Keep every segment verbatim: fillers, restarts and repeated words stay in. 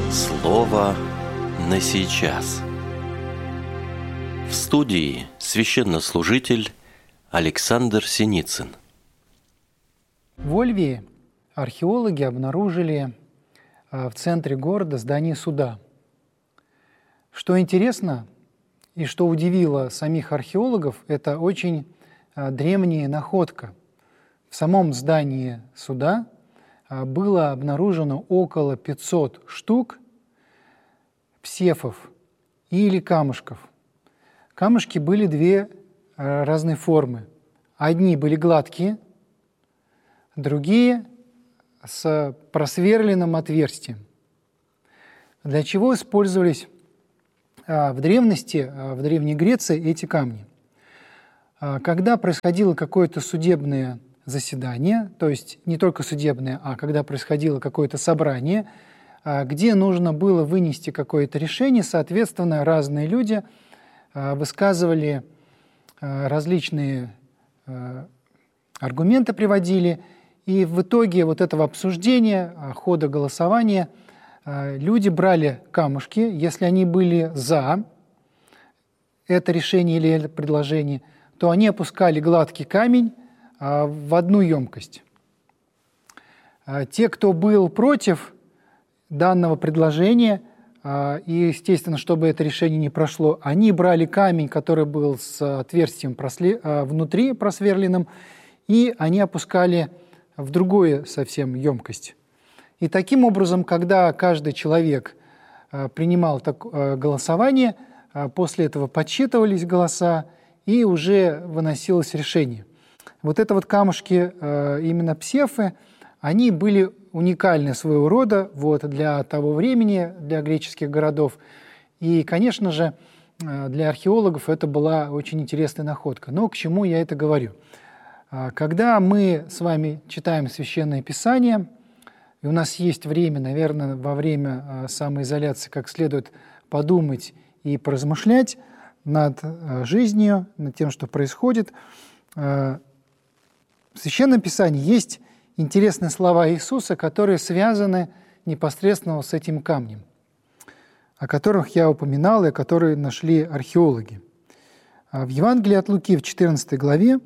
Слово на сейчас. В студии священнослужитель Александр Синицын. В Ольвии археологи обнаружили в центре города здание суда. Что интересно и что удивило самих археологов, это очень древняя находка. В самом здании суда было обнаружено около пятисот штук псефов или камушков. Камушки были две разные формы. Одни были гладкие, другие с просверленным отверстием. Для чего использовались в древности, в Древней Греции эти камни? Когда происходило какое-то судебное заседание, то есть не только судебное, а когда происходило какое-то собрание, где нужно было вынести какое-то решение, соответственно, разные люди высказывали различные аргументы, приводили, и в итоге вот этого обсуждения, хода голосования, люди брали камушки, если они были за это решение или это предложение, то они опускали гладкий камень в одну емкость. Те, кто был против данного предложения, и, естественно, чтобы это решение не прошло, они брали камень, который был с отверстием внутри просверленным, и они опускали в другую совсем емкость. И таким образом, когда каждый человек принимал голосование, после этого подсчитывались голоса, и уже выносилось решение. Вот это вот камушки, именно псефы, они были уникальны своего рода вот, для того времени, для греческих городов. И, конечно же, для археологов это была очень интересная находка. Но к чему я это говорю? Когда мы с вами читаем Священное Писание, и у нас есть время, наверное, во время самоизоляции как следует подумать и поразмышлять над жизнью, над тем, что происходит, в Священном Писании есть интересные слова Иисуса, которые связаны непосредственно с этим камнем, о которых я упоминал и которые нашли археологи. В Евангелии от Луки в четырнадцатой главе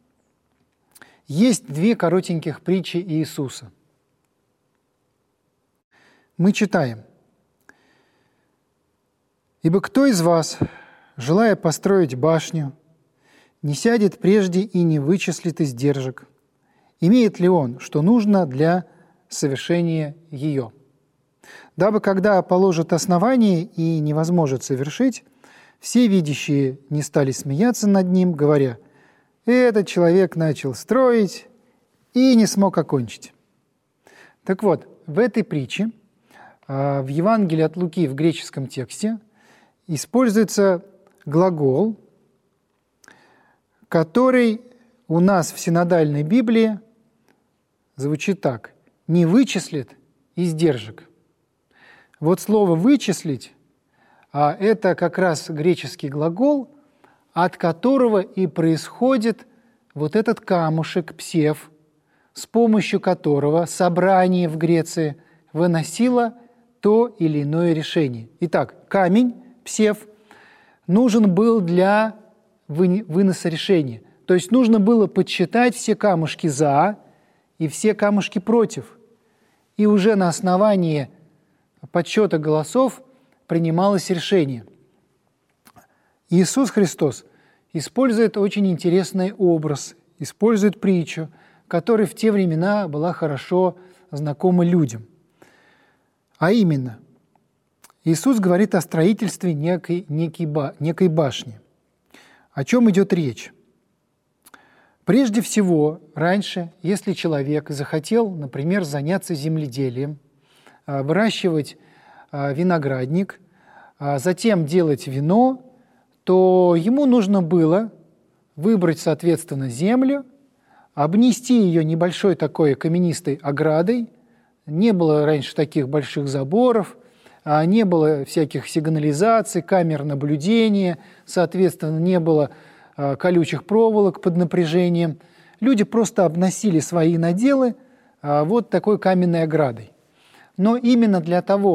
есть две коротеньких притчи Иисуса. Мы читаем: «Ибо кто из вас, желая построить башню, не сядет прежде и не вычислит издержек? Имеет ли он, что нужно для совершения ее? Дабы, когда положит основание и не возможет совершить, все видящие не стали смеяться над ним, говоря: этот человек начал строить и не смог окончить». Так вот, в этой притче, в Евангелии от Луки в греческом тексте, используется глагол, который у нас в синодальной Библии звучит так: «не вычислит издержек». Вот слово «вычислить» а это как раз греческий глагол, от которого и происходит вот этот камушек, псеф, с помощью которого собрание в Греции выносило то или иное решение. Итак, камень, псеф, нужен был для выноса решения. То есть нужно было подсчитать все камушки «за» и все камушки «против». И уже на основании подсчета голосов принималось решение. Иисус Христос использует очень интересный образ, использует притчу, которая в те времена была хорошо знакома людям. А именно, Иисус говорит о строительстве некой, некой, некой башни. О чем идет речь? Прежде всего, раньше, если человек захотел, например, заняться земледелием, выращивать виноградник, затем делать вино, то ему нужно было выбрать, соответственно, землю, обнести ее небольшой такой каменистой оградой. Не было раньше таких больших заборов, не было всяких сигнализаций, камер наблюдения, соответственно, не было колючих проволок под напряжением. Люди просто обносили свои наделы вот такой каменной оградой. Но именно для того,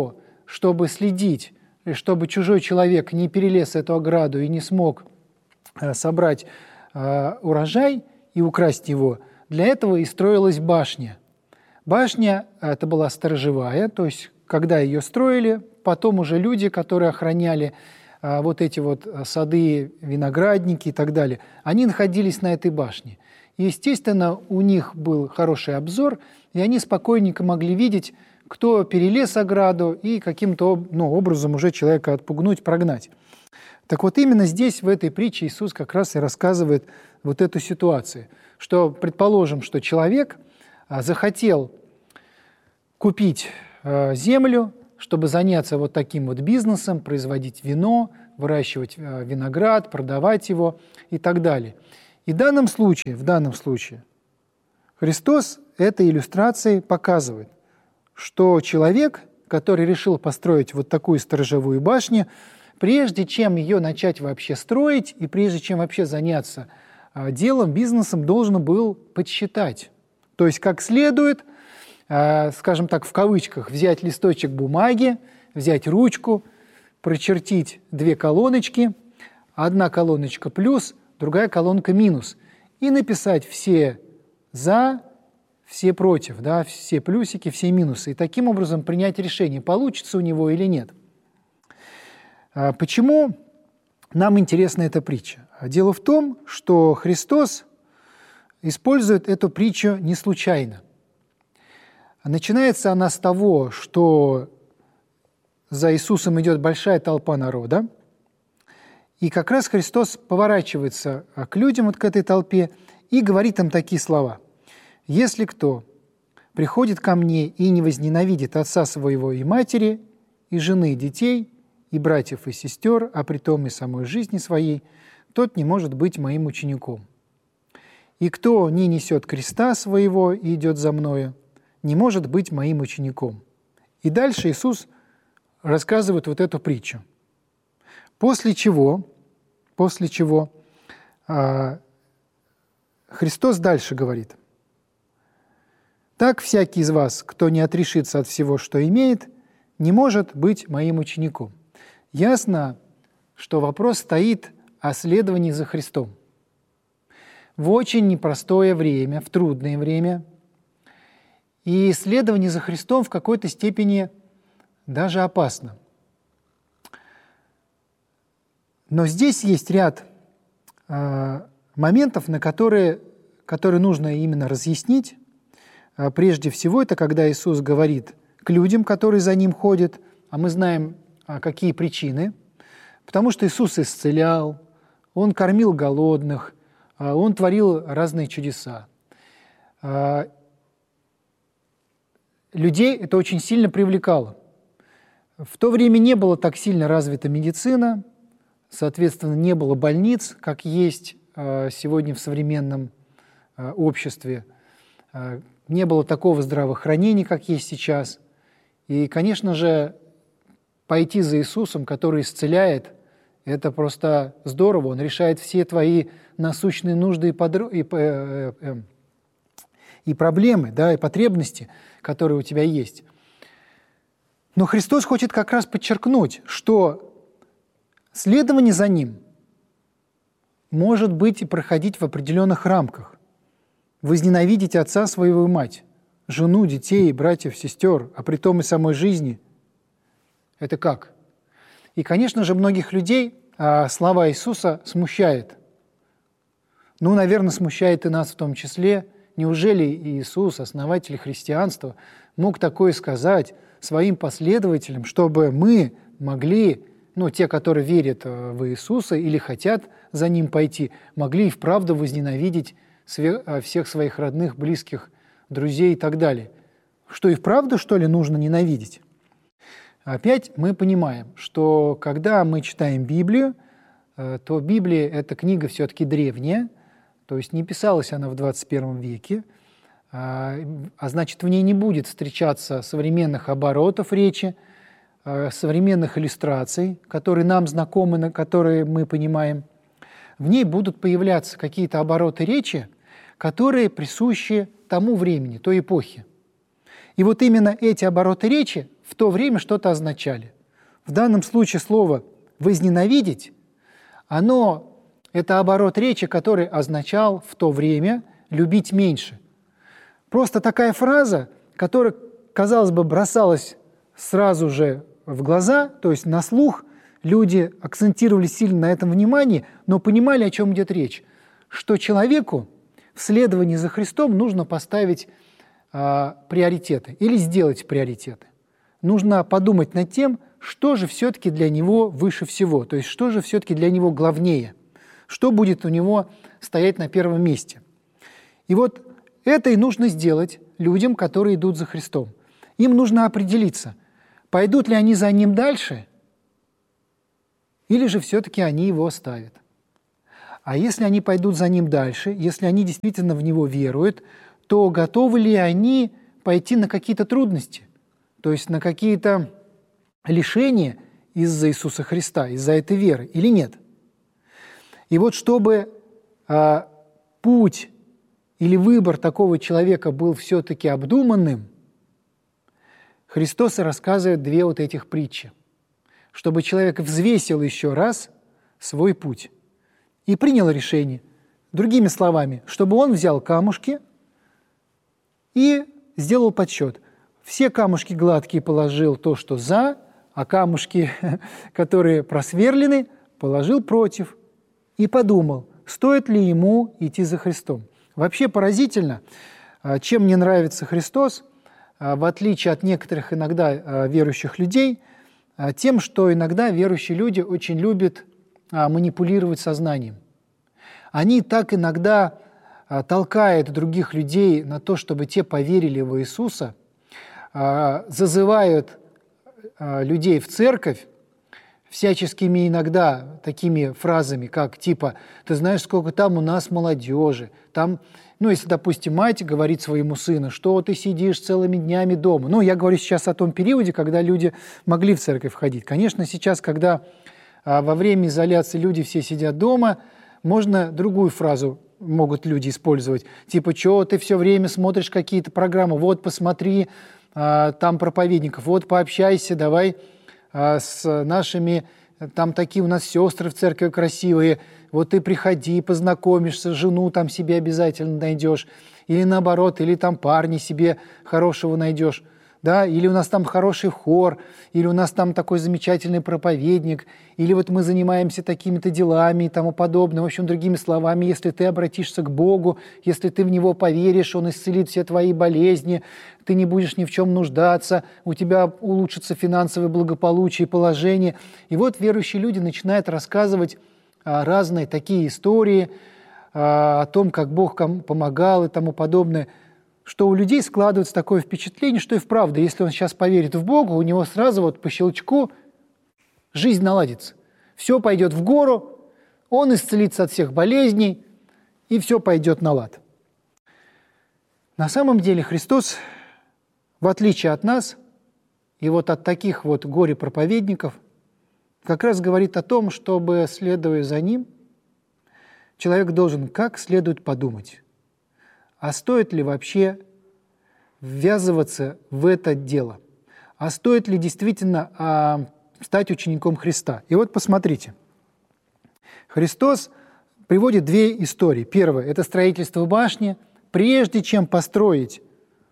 чтобы следить, чтобы чужой человек не перелез эту ограду и не смог собрать урожай и украсть его, для этого и строилась башня. Башня – это была сторожевая, то есть когда ее строили, потом уже люди, которые охраняли вот эти вот сады, виноградники и так далее, они находились на этой башне. И, естественно, у них был хороший обзор, и они спокойненько могли видеть, кто перелез ограду и каким-то ну, образом уже человека отпугнуть, прогнать. Так вот именно здесь, в этой притче, Иисус как раз и рассказывает вот эту ситуацию, что, предположим, что человек захотел купить землю, чтобы заняться вот таким вот бизнесом, производить вино, выращивать виноград, продавать его и так далее. И в данном случае, в данном случае Христос этой иллюстрацией показывает, что человек, который решил построить вот такую сторожевую башню, прежде чем ее начать вообще строить и прежде чем вообще заняться делом, бизнесом, должен был подсчитать. То есть как следует, скажем так, в кавычках, взять листочек бумаги, взять ручку, прочертить две колоночки, одна колоночка плюс, другая колонка минус, и написать все «за», все «против», да, все плюсики, все минусы, и таким образом принять решение, получится у него или нет. Почему нам интересна эта притча? Дело в том, что Христос использует эту притчу не случайно. Начинается она с того, что за Иисусом идет большая толпа народа, и как раз Христос поворачивается к людям, вот к этой толпе, и говорит им такие слова. «Если кто приходит ко мне и не возненавидит отца своего и матери, и жены, и детей, и братьев, и сестер, а притом и самой жизни своей, тот не может быть моим учеником. И кто не несет креста своего и идет за мною, не может быть моим учеником». И дальше Иисус рассказывает вот эту притчу. После чего, после чего а, Христос дальше говорит: «Так всякий из вас, кто не отрешится от всего, что имеет, не может быть моим учеником». Ясно, что вопрос стоит о следовании за Христом. В очень непростое время, в трудное время, и следование за Христом в какой-то степени даже опасно. Но здесь есть ряд э, моментов, на которые, которые нужно именно разъяснить. Э, прежде всего, это когда Иисус говорит к людям, которые за Ним ходят, а мы знаем, э, какие причины. Потому что Иисус исцелял, Он кормил голодных, э, Он творил разные чудеса. Э, людей это очень сильно привлекало. В то время не было так сильно развита медицина, соответственно, не было больниц, как есть сегодня в современном обществе. Не было такого здравоохранения, как есть сейчас. И, конечно же, пойти за Иисусом, который исцеляет, это просто здорово. Он решает все твои насущные нужды и, подро... и, э, э, и проблемы, да, и потребности, которые у тебя есть. Но Христос хочет как раз подчеркнуть, что следование за Ним может быть и проходить в определенных рамках. Возненавидеть отца своего и мать, жену, детей, братьев, сестер, а притом и самой жизни. Это как? И, конечно же, многих людей а, слова Иисуса смущает. Ну, наверное, смущает и нас в том числе. Неужели Иисус, основатель христианства, мог такое сказать своим последователям, чтобы мы могли, ну, те, которые верят в Иисуса или хотят за Ним пойти, могли и вправду возненавидеть всех своих родных, близких, друзей и так далее? Что и вправду, что ли, нужно ненавидеть? Опять мы понимаем, что когда мы читаем Библию, то Библия – это книга все-таки древняя, то есть не писалась она в двадцать первом веке, а значит, в ней не будет встречаться современных оборотов речи, современных иллюстраций, которые нам знакомы, которые мы понимаем. В ней будут появляться какие-то обороты речи, которые присущи тому времени, той эпохе. И вот именно эти обороты речи в то время что-то означали. В данном случае слово «возненавидеть», оно – это оборот речи, который означал в то время «любить меньше». Просто такая фраза, которая, казалось бы, бросалась сразу же в глаза, то есть на слух, люди акцентировали сильно на этом внимание, но понимали, о чем идет речь, что человеку в следовании за Христом нужно поставить э, приоритеты или сделать приоритеты. Нужно подумать над тем, что же все-таки для него выше всего, то есть что же все-таки для него главнее, что будет у него стоять на первом месте. И вот это и нужно сделать людям, которые идут за Христом. Им нужно определиться, пойдут ли они за Ним дальше, или же все-таки они Его оставят. А если они пойдут за Ним дальше, если они действительно в Него веруют, то готовы ли они пойти на какие-то трудности, то есть на какие-то лишения из-за Иисуса Христа, из-за этой веры, или нет? И вот чтобы а, путь или выбор такого человека был все-таки обдуманным, Христос и рассказывает две вот этих притчи, чтобы человек взвесил еще раз свой путь и принял решение. Другими словами, чтобы он взял камушки и сделал подсчет. Все камушки гладкие положил то, что за, а камушки, которые просверлены, положил против. И подумал, стоит ли ему идти за Христом. Вообще поразительно, чем мне нравится Христос, в отличие от некоторых иногда верующих людей, тем, что иногда верующие люди очень любят манипулировать сознанием. Они так иногда толкают других людей на то, чтобы те поверили в Иисуса, зазывают людей в церковь всяческими иногда такими фразами, как типа «ты знаешь, сколько там у нас молодежи», там, ну, если, допустим, мать говорит своему сыну, что ты сидишь целыми днями дома. Ну, я говорю сейчас о том периоде, когда люди могли в церковь ходить. Конечно, сейчас, когда а, во время изоляции люди все сидят дома, можно другую фразу могут люди использовать. Типа, что ты все время смотришь какие-то программы, вот посмотри, а, там проповедников, вот пообщайся, давай а, с нашими, там такие у нас сестры в церкви красивые, вот ты приходи, познакомишься, жену там себе обязательно найдешь, или наоборот, или там парня себе хорошего найдешь, да, или у нас там хороший хор, или у нас там такой замечательный проповедник, или вот мы занимаемся такими-то делами и тому подобное. В общем, другими словами, если ты обратишься к Богу, если ты в Него поверишь, Он исцелит все твои болезни, ты не будешь ни в чем нуждаться, у тебя улучшится финансовое благополучие и положение. И вот верующие люди начинают рассказывать разные такие истории о том, как Бог кому помогал и тому подобное, что у людей складывается такое впечатление, что и вправду, если он сейчас поверит в Бога, у него сразу вот по щелчку жизнь наладится. Все пойдет в гору, он исцелится от всех болезней, и все пойдет на лад. На самом деле Христос, в отличие от нас, и вот от таких вот горе-проповедников, как раз говорит о том, чтобы, следуя за Ним, человек должен как следует подумать, а стоит ли вообще ввязываться в это дело, а стоит ли действительно а, стать учеником Христа. И вот посмотрите, Христос приводит две истории. Первая – это строительство башни. Прежде чем построить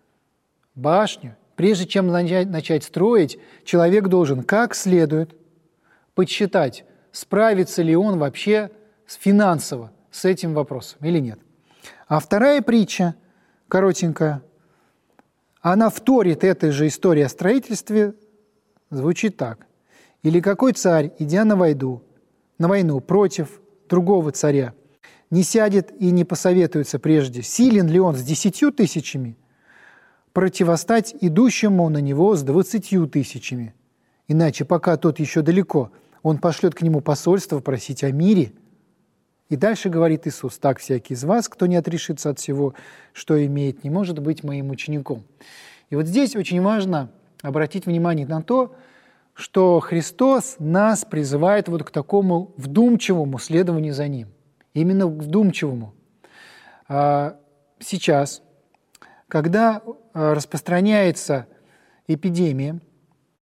башню, прежде чем начать, начать строить, человек должен как следует подсчитать, справится ли он вообще финансово с этим вопросом или нет. А вторая притча, коротенькая, она вторит этой же истории о строительстве, звучит так. «Или какой царь, идя на войну, на войну против другого царя, не сядет и не посоветуется прежде, силен ли он с десятью тысячами противостать идущему на него с двадцатью тысячами. Иначе, пока тот еще далеко, он пошлет к нему посольство просить о мире». И дальше говорит Иисус: «Так всякий из вас, кто не отрешится от всего, что имеет, не может быть моим учеником». И вот здесь очень важно обратить внимание на то, что Христос нас призывает вот к такому вдумчивому следованию за Ним. Именно к вдумчивому. Сейчас, когда распространяется эпидемия,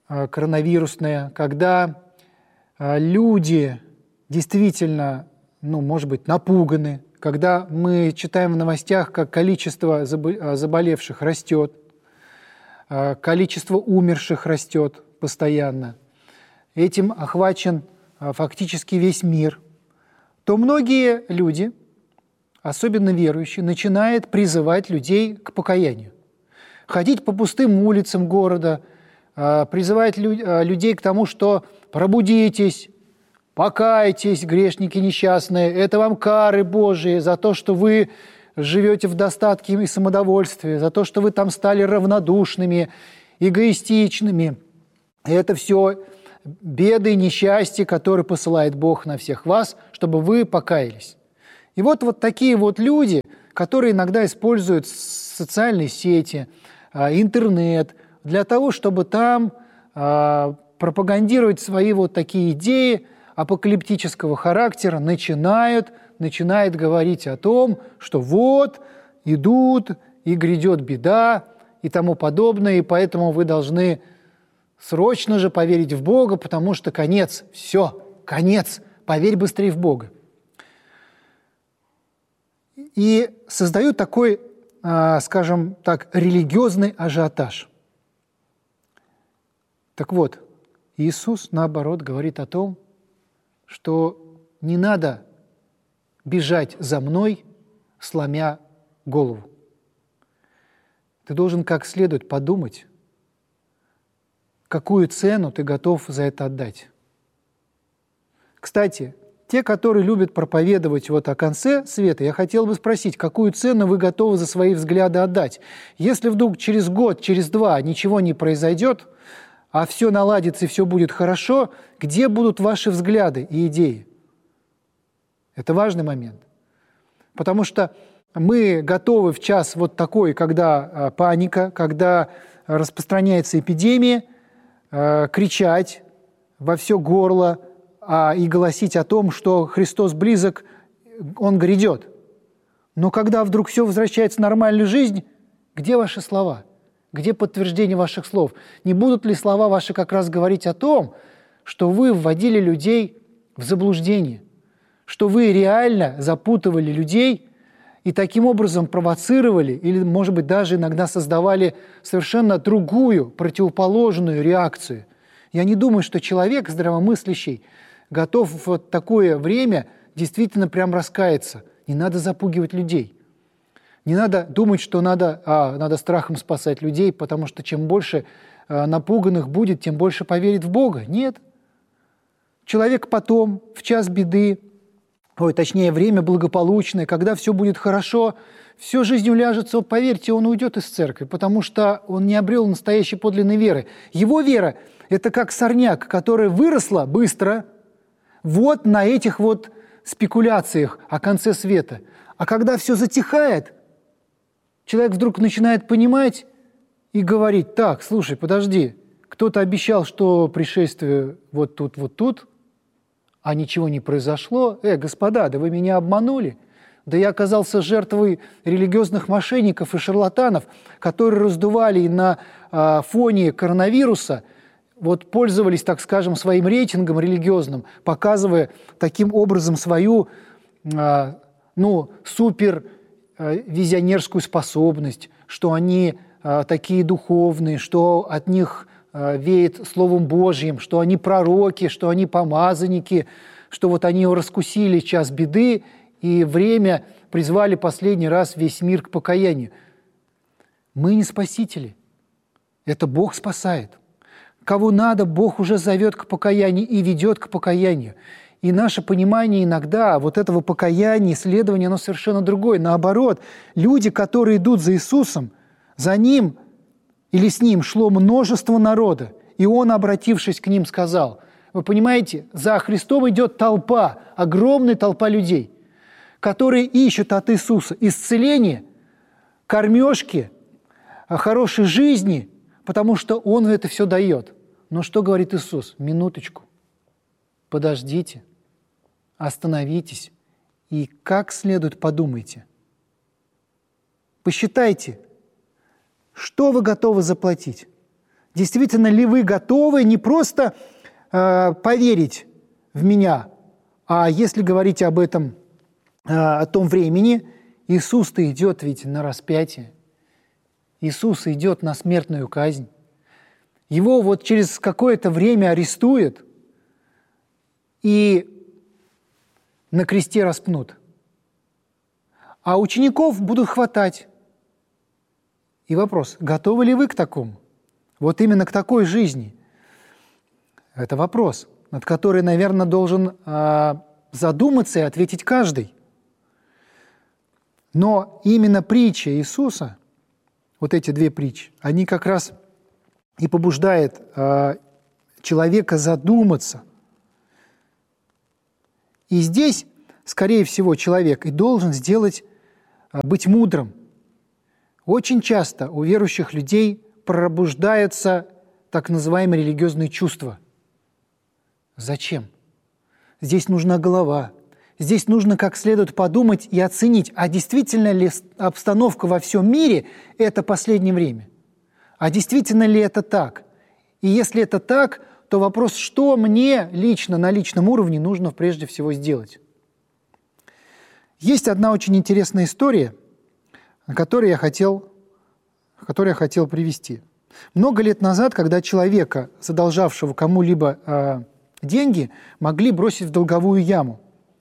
коронавирусная, когда люди действительно, ну, может быть, напуганы, когда мы читаем в новостях, как количество заболевших растет, количество умерших растет постоянно, этим охвачен фактически весь мир, то многие люди, особенно верующие, начинают призывать людей к покаянию. Ходить по пустым улицам города, призывать людей к тому, что пробудитесь, покайтесь, грешники несчастные, это вам кары Божии за то, что вы живете в достатке и самодовольстве, за то, что вы там стали равнодушными, эгоистичными. И это все беды и несчастья, которые посылает Бог на всех вас, чтобы вы покаялись. И вот, вот такие вот люди, которые иногда используют социальные сети, интернет, для того, чтобы там пропагандировать свои вот такие идеи апокалиптического характера, начинают, начинают говорить о том, что вот идут, и грядет беда, и тому подобное, и поэтому вы должны срочно же поверить в Бога, потому что конец, все, конец, поверь быстрее в Бога. И создают такой, скажем так, религиозный ажиотаж. Так вот, Иисус, наоборот, говорит о том, что не надо бежать за мной, сломя голову. Ты должен как следует подумать, какую цену ты готов за это отдать. Кстати, те, которые любят проповедовать вот о конце света, я хотел бы спросить, какую цену вы готовы за свои взгляды отдать? Если вдруг через год, через два ничего не произойдет, а все наладится и все будет хорошо, где будут ваши взгляды и идеи? Это важный момент. Потому что мы готовы в час вот такой, когда паника, когда распространяется эпидемия, кричать во все горло а, и голосить о том, что Христос близок, Он грядет. Но когда вдруг все возвращается в нормальную жизнь, где ваши слова? Где подтверждение ваших слов? Не будут ли слова ваши как раз говорить о том, что вы вводили людей в заблуждение, что вы реально запутывали людей и таким образом провоцировали или, может быть, даже иногда создавали совершенно другую, противоположную реакцию? Я не думаю, что человек здравомыслящий готов в вот такое время действительно прям раскаяться. Не надо запугивать людей. Не надо думать, что надо, а, надо страхом спасать людей, потому что чем больше а, напуганных будет, тем больше поверит в Бога. Нет. Человек потом, в час беды, ой, точнее, время благополучное, когда все будет хорошо, все жизнь уляжется, вот поверьте, он уйдет из церкви, потому что он не обрел настоящей подлинной веры. Его вера – это как сорняк, которая выросла быстро вот на этих вот спекуляциях о конце света. А когда все затихает, человек вдруг начинает понимать и говорить: так, слушай, подожди, кто-то обещал, что пришествие вот тут, вот тут, а ничего не произошло. Э, господа, да вы меня обманули. Да я оказался жертвой религиозных мошенников и шарлатанов, которые раздували на э, фоне коронавируса, вот пользовались, так скажем, своим рейтингом религиозным, показывая таким образом свою э, ну, супер э, визионерскую способность, что они э, такие духовные, что от них э, веет Словом Божьим, что они пророки, что они помазанники, что вот они раскусили час беды и время призвали последний раз весь мир к покаянию. Мы не спасители. Это Бог спасает. Кого надо, Бог уже зовет к покаянию и ведет к покаянию. И наше понимание иногда вот этого покаяния, исследования, оно совершенно другое. Наоборот, люди, которые идут за Иисусом, за Ним или с Ним шло множество народа, и Он, обратившись к ним, сказал: вы понимаете, за Христом идет толпа, огромная толпа людей, которые ищут от Иисуса исцеления, кормежки, хорошей жизни, потому что Он это все дает. Но что говорит Иисус? Минуточку, подождите, остановитесь и как следует подумайте. Посчитайте, что вы готовы заплатить. Действительно ли вы готовы не просто э, поверить в меня, а если говорить об этом, э, о том времени, Иисус-то идет ведь на распятие, Иисус идет на смертную казнь. Его вот через какое-то время арестуют и на кресте распнут. А учеников будут хватать. И вопрос, готовы ли вы к такому? Вот именно к такой жизни. Это вопрос, над которым, наверное, должен э, задуматься и ответить каждый. Но именно притча Иисуса, вот эти две притчи, они как раз и побуждают э, человека задуматься. И здесь, скорее всего, человек и должен сделать, э, быть мудрым. Очень часто у верующих людей пробуждаются так называемые религиозные чувства. Зачем? Здесь нужна голова. Здесь нужно как следует подумать и оценить, а действительно ли обстановка во всем мире – это последнее время? А действительно ли это так? И если это так, то вопрос, что мне лично на личном уровне нужно прежде всего сделать? Есть одна очень интересная история, которую я хотел, которую я хотел привести. Много лет назад, когда человека, задолжавшего кому-либо э, деньги, могли бросить в долговую яму.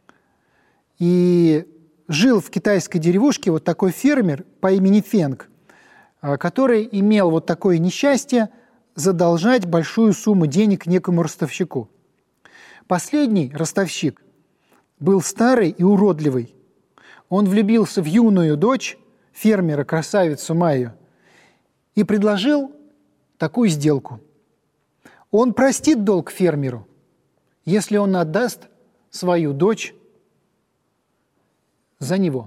И жил в китайской деревушке вот такой фермер по имени Фенг, э, который имел вот такое несчастье задолжать большую сумму денег некому ростовщику. Последний ростовщик был старый и уродливый. Он влюбился в юную дочь фермера, красавицу Майю, и предложил такую сделку. Он простит долг фермеру, если он отдаст свою дочь за него.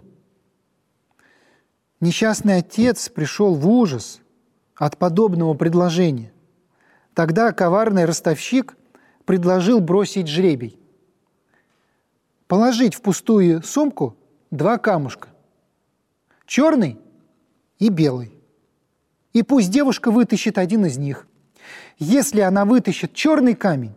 Несчастный отец пришел в ужас от подобного предложения. Тогда коварный ростовщик предложил бросить жребий. Положить в пустую сумку два камушка. Черный и белый. И пусть девушка вытащит один из них. Если она вытащит черный камень,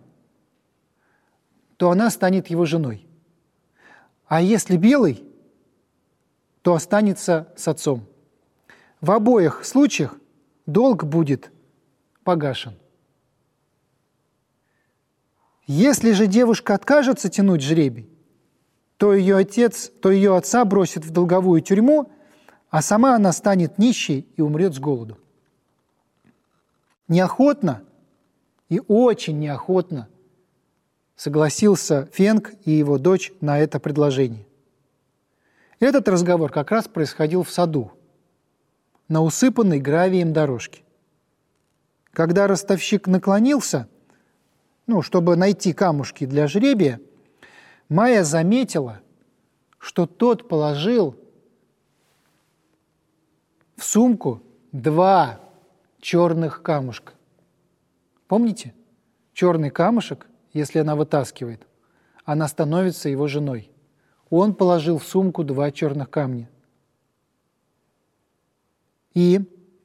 то она станет его женой. А если белый, то останется с отцом. В обоих случаях долг будет погашен. Если же девушка откажется тянуть жребий, то ее отец, то ее отца бросит в долговую тюрьму, а сама она станет нищей и умрет с голоду. Неохотно и очень неохотно согласился Фенг и его дочь на это предложение. Этот разговор как раз происходил в саду, на усыпанной гравием дорожке. Когда ростовщик наклонился, ну, чтобы найти камушки для жребия, Майя заметила, что тот положил в сумку два черных камушка. Помните? Черный камушек, если она вытаскивает, она становится его женой. Он положил в сумку два черных камня. И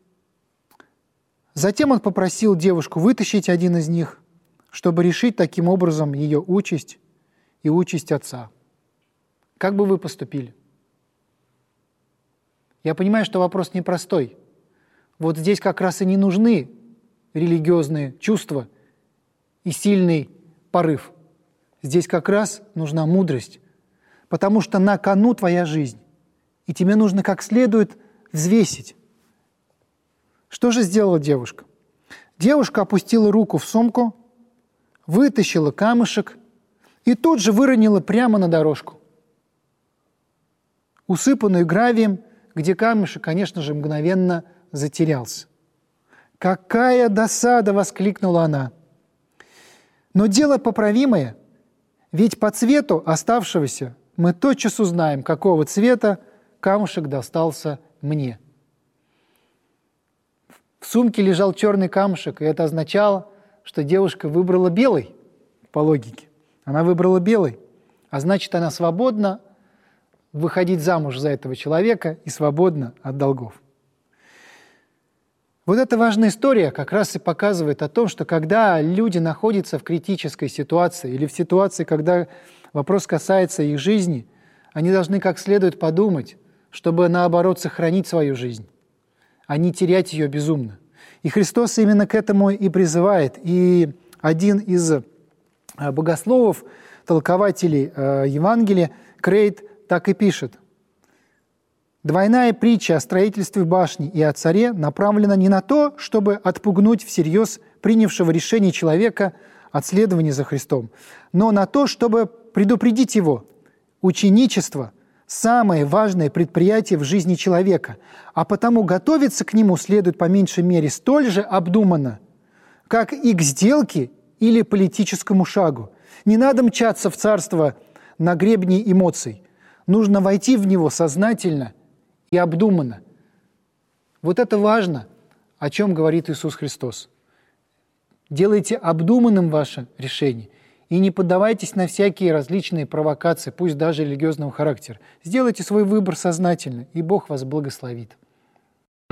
затем он попросил девушку вытащить один из них, чтобы решить таким образом ее участь и участь отца. Как бы вы поступили? Я понимаю, что вопрос непростой. Вот здесь как раз и не нужны религиозные чувства и сильный порыв. Здесь как раз нужна мудрость, потому что на кону твоя жизнь, и тебе нужно как следует взвесить. Что же сделала девушка? Девушка опустила руку в сумку, вытащила камушек и тут же выронила прямо на дорожку, усыпанную гравием, где камешек, конечно же, мгновенно затерялся. «Какая досада!» — воскликнула она. Но дело поправимое, ведь по цвету оставшегося мы тотчас узнаем, какого цвета камушек достался мне. В сумке лежал черный камушек, и это означало, что девушка выбрала белый, по логике. Она выбрала белый, а значит, она свободна выходить замуж за этого человека и свободна от долгов. Вот эта важная история как раз и показывает о том, что когда люди находятся в критической ситуации или в ситуации, когда вопрос касается их жизни, они должны как следует подумать, чтобы, наоборот, сохранить свою жизнь, а не терять ее безумно. И Христос именно к этому и призывает. И один из богословов, толкователей Евангелия, Крейт, так и пишет: «Двойная притча о строительстве башни и о царе направлена не на то, чтобы отпугнуть всерьез принявшего решение человека от следования за Христом, но на то, чтобы предупредить его. Ученичество – самое важное предприятие в жизни человека, а потому готовиться к нему следует по меньшей мере столь же обдуманно, как и к сделке или политическому шагу. Не надо мчаться в царство на гребне эмоций. Нужно войти в него сознательно и обдуманно». Вот это важно, о чем говорит Иисус Христос. Делайте обдуманным ваше решение и не поддавайтесь на всякие различные провокации, пусть даже религиозного характера. Сделайте свой выбор сознательно, и Бог вас благословит.